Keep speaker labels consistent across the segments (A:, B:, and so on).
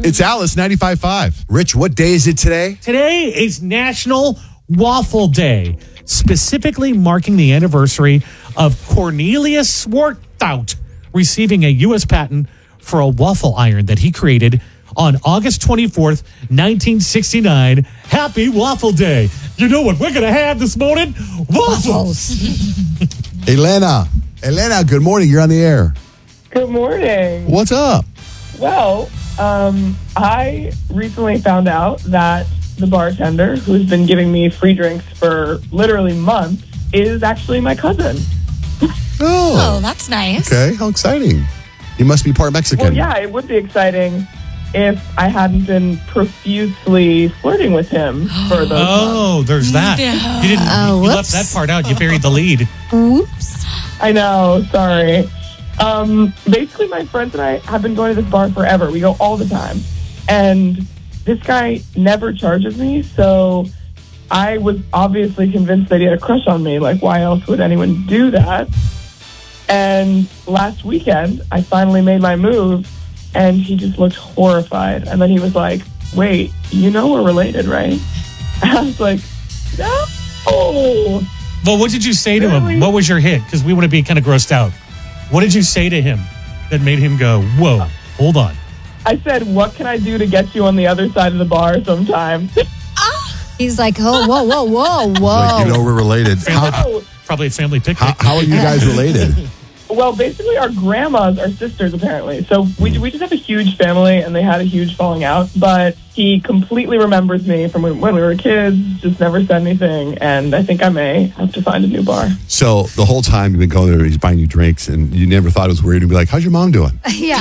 A: It's Alice, 95.5. Rich, what day is it today?
B: Today is National Waffle Day, specifically marking the anniversary of Cornelius Swarthout receiving a U.S. patent for a waffle iron that he created on August 24th, 1969. Happy Waffle Day. You know what we're going to have this morning? Waffles.
A: Elena, good morning. You're on the air.
C: Good morning.
A: What's up?
C: Well, I recently found out that the bartender who's been giving me free drinks for literally months is actually my cousin.
D: Oh, that's nice.
A: Okay, how exciting. You must be part Mexican.
C: Well, yeah, it would be exciting if I hadn't been profusely flirting with him for those months.
B: Oh, there's that.
D: Yeah.
B: You didn't. You left that part out. You buried the lead.
D: Oops.
C: I know, sorry. Basically, my friends and I have been going to this bar forever. We go all the time. And this guy never charges me, so I was obviously convinced that he had a crush on me. Like, why else would anyone do that? And last weekend, I finally made my move, and he just looked horrified. And then he was like, wait, you know we're related, right? And I was like, no.
B: Well, what did you say to
C: Really?
B: him? What was your hit? Because we want to be kind of grossed out. What did you say to him that made him go, whoa, hold on?
C: I said, what can I do to get you on the other side of the bar sometime?
D: He's like, oh, whoa.
A: Like, you know we're related.
B: Probably a family picnic.
A: How are you guys related?
C: Well, basically, our grandmas are sisters, apparently. So we just have a huge family, and they had a huge falling out. But he completely remembers me from when we were kids, just never said anything. And I think I may have to find a new bar.
A: So the whole time you've been going there, he's buying you drinks, and you never thought it was weird to be like, how's your mom doing?
D: Yeah.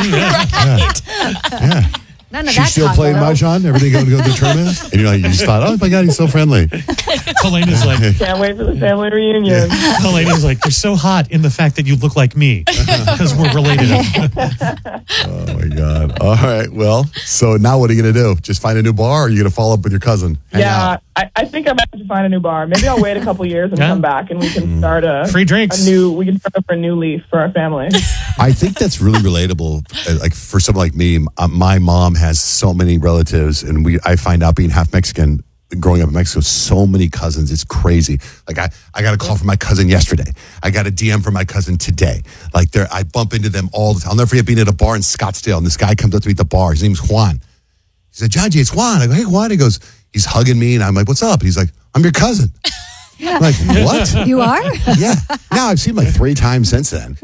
A: Yeah.
D: None of
A: She's
D: that
A: still
D: talk,
A: playing
D: though.
A: Mahjong? Everything going to go to the tournament? And you're like, you just thought, oh my God, he's so friendly.
B: Helena's like,
C: Can't wait for the family reunion.
B: Helena's like, you're so hot in the fact that you look like me because we're related.
A: Oh my God. All right. Well, so now what are you going to do? Just find a new bar, or are you going to follow up with your cousin? Hang out?
C: I think I might have to find a new bar. Maybe I'll wait a couple years and come back, and we can start
B: Free drinks.
C: We can start up a new leaf for our family.
A: I think that's really relatable. Like for someone like me, my mom has so many relatives, and I find out being half Mexican, growing up in Mexico, so many cousins. It's crazy. Like I got a call from my cousin yesterday. I got a DM from my cousin today. Like I bump into them all the time. I'll never forget being at a bar in Scottsdale, and this guy comes up to me at the bar. His name's Juan. He said, John G, it's Juan. I go, hey, Juan. He goes, he's hugging me, and I'm like, what's up? And he's like, I'm your cousin. I'm like, what?
D: You are?
A: Yeah. Now I've seen him like 3 times since then.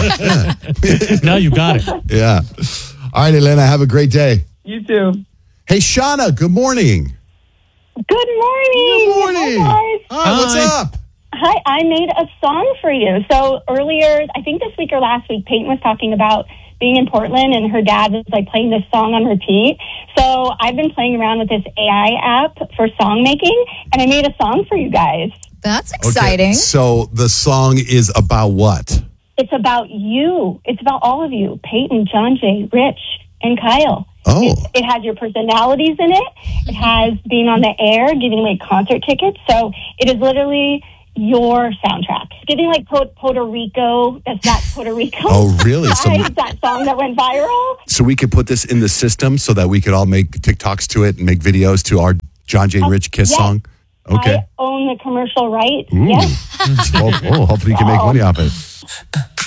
B: Now you got it.
A: Yeah. All right, Elena, have a great day.
C: You too.
A: Hey, Shauna, good morning.
E: Good morning.
A: Good morning.
E: Hi, guys.
A: Hi, what's
B: Hi.
A: up?
E: Hi, I made a song for you. So earlier, I think this week or last week, Peyton was talking about being in Portland, and her dad was like playing this song on repeat. So I've been playing around with this AI app for song making, and I made a song for you guys.
D: That's exciting.
A: Okay, so the song is about what?
E: It's about you. It's about all of you, Peyton, John Jay, Rich, and Kyle.
A: Oh.
E: It has your personalities in it. It has being on the air, giving away concert tickets. So it is literally your soundtrack. Giving like Puerto Rico, that's Puerto Rico.
A: Oh, really? So,
E: that song that went viral.
A: so we could put this in the system so that we could all make TikToks to it and make videos to our John J. Rich Kiss
E: yes.
A: song? Okay.
E: I own the commercial rights.
A: Ooh.
E: Yes.
A: Hopefully you can make money off it.